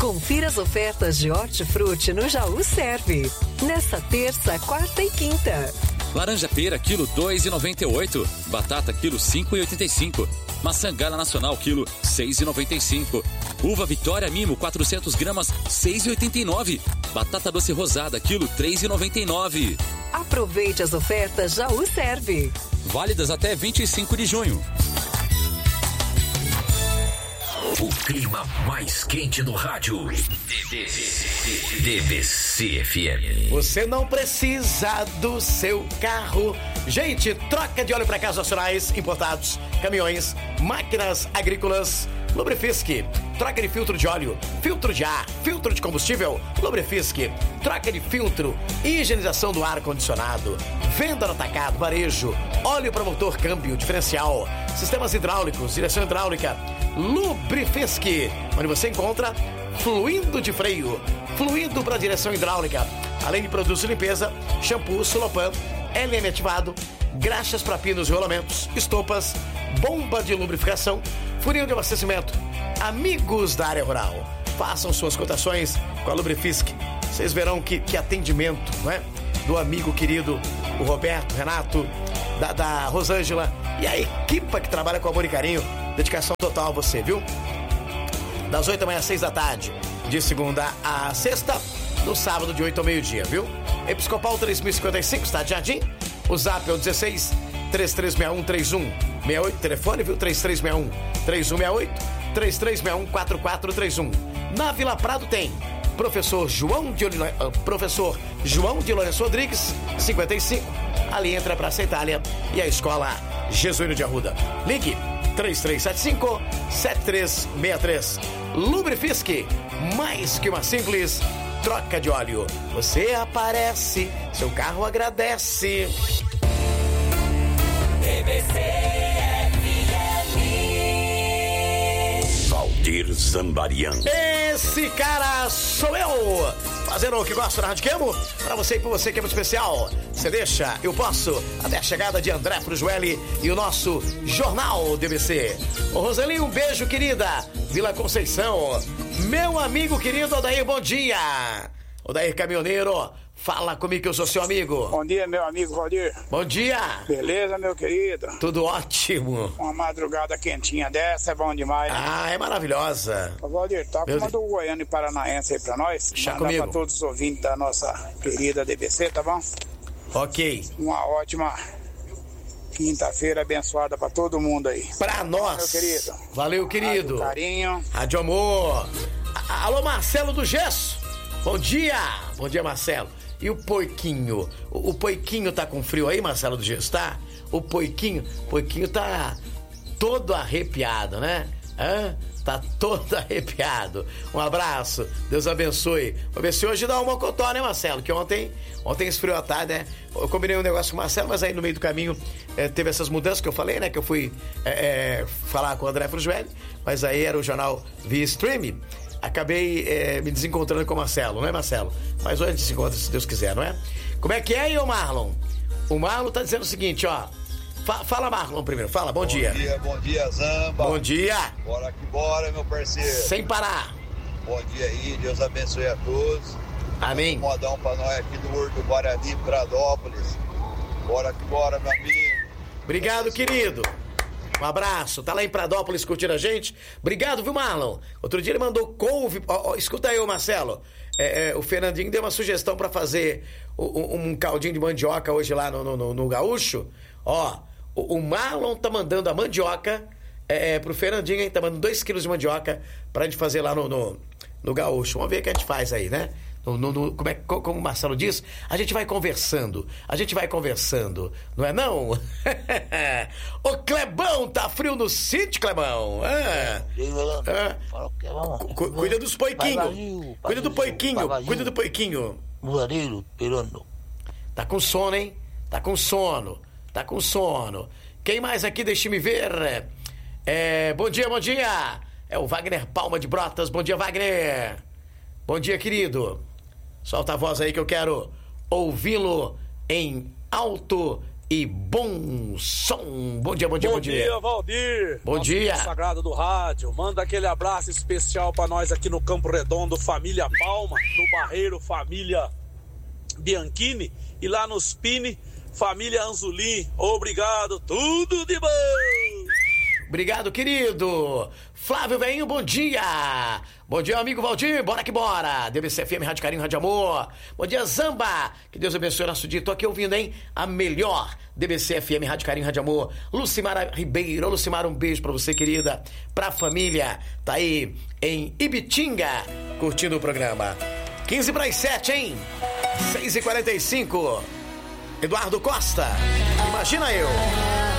Confira as ofertas de Hortifruti no Jaú Serve. Nesta terça, quarta e quinta. Laranja pera, quilo 2,98. Batata, quilo 5,85. Maçã Gala Nacional, quilo 6,95. Uva Vitória Mimo, 400 gramas, 6,89. Batata doce rosada, quilo 3,99. Aproveite as ofertas Jaú Serve. Válidas até 25 de junho. O clima mais quente do rádio. DBC FM. Você não precisa do seu carro. Gente, troca de óleo para carros nacionais, importados, caminhões, máquinas agrícolas. Lubrifisk, troca de filtro de óleo, filtro de ar, filtro de combustível. Lubrifisk, troca de filtro, higienização do ar-condicionado, venda no atacado, varejo, óleo para motor, câmbio, diferencial, sistemas hidráulicos, direção hidráulica. Lubrifisk, onde você encontra fluido de freio, fluido para direção hidráulica, além de produtos de limpeza, shampoo, Solopan, LM ativado, graxas para pinos e rolamentos, estopas, bomba de lubrificação, funil de abastecimento. Amigos da área rural, façam suas cotações com a Lubrifisk. Vocês verão que atendimento, não é? Do amigo querido, o Roberto, Renato, da Rosângela e a equipa que trabalha com amor e carinho. Dedicação total a você, viu? Das 8 da manhã às 6 da tarde, de segunda a sexta, no sábado de 8 ao meio-dia, viu? Episcopal 3055, está de Jardim. O zap é o 16 3361-3168, telefone, viu? 3361-3168, 3361-4431. Na Vila Prado tem Professor João de Lourenço Rodrigues, 55, ali entre a Praça Itália e a Escola Jesuíno de Arruda. Ligue 3375-7363. Lubrifisk, mais que uma simples troca de óleo. Você aparece, seu carro agradece. Valdir Zambarian. Esse cara sou eu, fazendo o que gosto na Rádio Quemo, pra você e por você, Quemo Especial. Você deixa, eu posso, até a chegada de André Frujueli e o nosso Jornal DBC. Ô Roselinho, um beijo, querida. Vila Conceição, meu amigo querido Odair, bom dia. Odair Caminhoneiro, fala comigo que eu sou seu amigo. Bom dia, meu amigo Valdir. Bom dia. Beleza, meu querido? Tudo ótimo. Uma madrugada quentinha dessa é bom demais. Ah, é maravilhosa. Ô, Valdir, toca uma do Goiano e Paranaense aí pra nós. Deixa mandar comigo. pra todos os ouvintes da nossa querida DBC, tá bom? Ok. Uma ótima quinta-feira abençoada pra todo mundo aí. Pra nós. Meu querido. Valeu, querido. Rádio Carinho. Rádio Amor. Alô, Marcelo do Gesso. Bom dia. Bom dia, Marcelo. E o Poiquinho? O Poiquinho tá com frio aí, Marcelo do Gesso, tá? O Poiquinho tá todo arrepiado, né? Tá todo arrepiado. Um abraço, Deus abençoe. Vou ver se hoje dá um mocotó, né, Marcelo? Que ontem esfriou a tarde, né? Eu combinei um negócio com o Marcelo, mas aí no meio do caminho teve essas mudanças que eu falei, né? Que eu fui falar com o André Frujueli, mas aí era o jornal via stream. Acabei me desencontrando com o Marcelo, não é, Marcelo? Mas hoje a gente se encontra, se Deus quiser, não é? Como é que é aí, ô Marlon? O Marlon tá dizendo o seguinte, ó. Fala, Marlon, primeiro. Fala, bom dia. Bom dia, Zamba. Bom dia. Bora que bora, meu parceiro. Sem parar. Bom dia aí, Deus abençoe a todos. Amém. Um modão pra nós aqui do Horto do Guarani, Pradópolis. Bora que bora, meu amigo. Obrigado, querido. Um abraço, tá lá em Pradópolis curtindo a gente. Obrigado, viu, Marlon? Outro dia ele mandou couve. Escuta aí, ô Marcelo. O Fernandinho deu uma sugestão pra fazer um caldinho de mandioca hoje lá no Gaúcho. Ó, o Marlon tá mandando a mandioca pro Fernandinho, hein? Tá mandando 2 quilos de mandioca pra gente fazer lá no Gaúcho. Vamos ver o que a gente faz aí, né? Como o Marcelo diz, a gente vai conversando, não é não? Ô Clebão, tá frio no sítio, Clebão? Cuida dos poiquinhos. Cuida do poiquinho. Mudareiro, Perano. Tá com sono, hein? Tá com sono. Quem mais aqui? Deixa-me ver. Bom dia. É o Wagner Palma de Brotas. Bom dia, Wagner. Bom dia, querido. Solta a voz aí que eu quero ouvi-lo em alto e bom som. Bom dia. Bom dia, Valdir. Bom dia. Sagrado do rádio. Manda aquele abraço especial pra nós aqui no Campo Redondo, família Palma, no Barreiro, família Bianchini, e lá nos Pini, família Anzolin. Obrigado, tudo de bom. Obrigado, querido. Flávio Veinho, bom dia. Bom dia, amigo Valdir, bora que bora. DBC FM, Rádio Carinho, Rádio Amor. Bom dia, Zamba. Que Deus abençoe o nosso dia. Tô aqui ouvindo, hein? A melhor DBC FM, Rádio Carinho, Rádio Amor. Lucimara Ribeiro. Lucimara, um beijo pra você, querida. Pra família. Tá aí em Ibitinga, curtindo o programa. 6:45, hein? 6:45. Eduardo Costa. Imagina eu.